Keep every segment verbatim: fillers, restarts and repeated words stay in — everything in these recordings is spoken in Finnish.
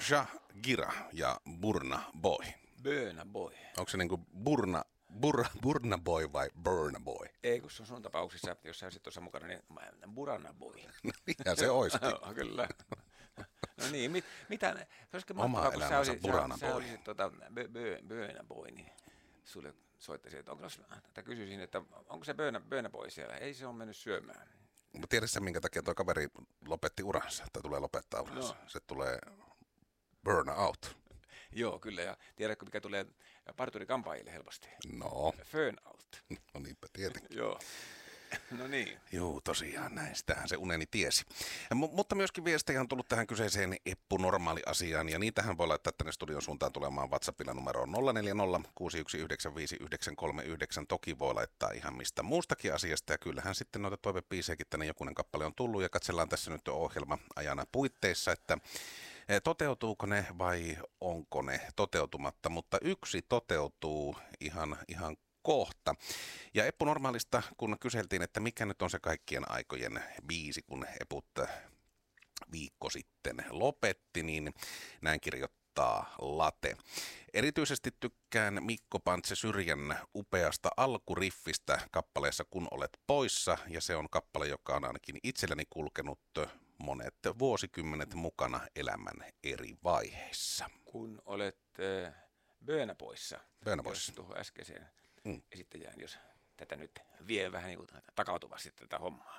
Shahgira ja Burna Boy. Burna Boy. Onko se niinku Burna, Bur, Burna Boy vai Burna Boy? Ei, kun se on sun tapauksissa, jos sä olisit tuossa mukana, niin Burna Boy. No mikä se olisikin? Kyllä. No niin, mit, mitä, olisiko Oma mahtavaa, kun sä elämänsä olisit, Burna sä, Boy. sä olisit tuota, Burna Boy, niin sulle soittaisin, että onko, tai kysyisin, että onko se Burna, Burna Boy siellä? Ei se ole mennyt syömään. Mutta tiedätkö sä, minkä takia tuo kaveri lopetti uransa, tai tulee lopettaa uransa? No. Se tulee burn out. Joo, kyllä, ja tiedätkö, mikä tulee parturi-kampaajille helposti? No. Burn out. No niinpä tietenkin. Joo. No niin. Joo, tosiaan näin. Sitähän se uneni tiesi. M- mutta myöskin viestejä on tullut tähän kyseiseen Eppu-normaali-asiaan, ja niitähän voi laittaa tänne studion suuntaan tulemaan WhatsAppilla numeroon nolla neljä nolla kuusi yksi yhdeksän viisi yhdeksän kolme yhdeksän. Toki voi laittaa ihan mistä muustakin asiasta, ja kyllähän sitten noita toivebiisejäkin tänne jokunen kappale on tullut, ja katsellaan tässä nyt ohjelma ajana puitteissa, että toteutuuko ne vai onko ne toteutumatta, mutta yksi toteutuu ihan, ihan kohta. Ja Eppu Normaalista, kun kyseltiin, että mikä nyt on se kaikkien aikojen biisi, kun Eput viikko sitten lopetti, niin näin kirjoittaa Late. Erityisesti tykkään Mikko Pantse Syrjän upeasta alkuriffistä kappaleessa Kun olet poissa, ja se on kappale, joka on ainakin itselleni kulkenut monet vuosikymmenet mukana elämän eri vaiheissa. Kun olet äh, Burna poissa, Burna poissa. Tuohon äskeiseen Mm. esittäjään, jos tätä nyt vie vähän niin kuin takautuvasti tätä hommaa.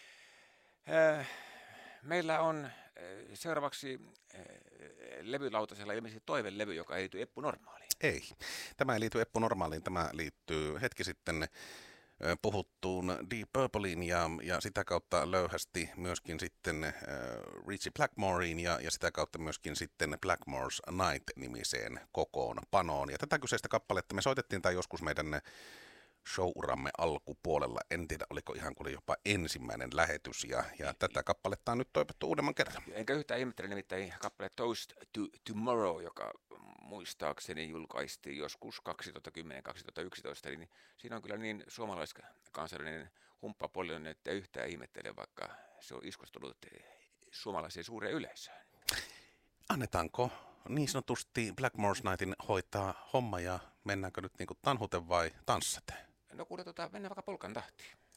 Äh, meillä on äh, seuraavaksi äh, levylautasella ilmeisesti toivelevy, joka ei liity Eppu Normaaliin. Ei. Tämä ei liity Eppu Normaaliin. Tämä liittyy hetki sitten puhuttuun Deep Purpleen ja, ja sitä kautta löyhästi myöskin sitten äh, Richie Blackmoreen ja, ja sitä kautta myöskin sitten Blackmore's Night-nimiseen kokoonpanoon. Ja tätä kyseistä kappaletta me soitettiin tai joskus meidän show-uramme alkupuolella. En tiedä, oliko ihan kuin jopa ensimmäinen lähetys ja, ja tätä kappaletta on nyt toivottu uudemman kerran. Enkä yhtään ihmettele, nimittäin kappale Toast to Tomorrow, joka muistaakseni julkaistiin joskus kaksituhattakymmenen kaksituhattayksitoista, eli siinä on kyllä niin suomalaiskansallinen humppa paljon, että yhtään ihmettele, vaikka se on iskostunut suomalaiseen suureen yleisöön. Annetaanko niin sanotusti Blackmore's Nightin hoitaa homma ja mennäänkö nyt niin kuin tanhuten vai tanssateen? No kuule, tota, mennään vaikka polkan tahtiin.